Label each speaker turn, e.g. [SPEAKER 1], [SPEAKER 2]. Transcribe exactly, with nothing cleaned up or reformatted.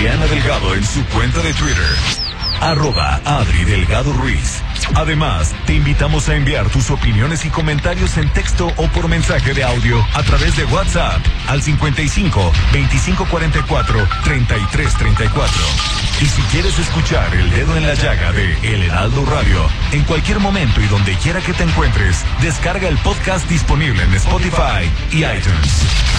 [SPEAKER 1] Adriana Delgado en su cuenta de Twitter, arroba Adri Delgado Ruiz. Además, te invitamos a enviar tus opiniones y comentarios en texto o por mensaje de audio a través de WhatsApp al cincuenta y cinco, veinticinco cuarenta y cuatro, treinta y tres treinta y cuatro. Y si quieres escuchar El Dedo en la Llaga de El Heraldo Radio, en cualquier momento y donde quiera que te encuentres, descarga el podcast disponible en Spotify y iTunes.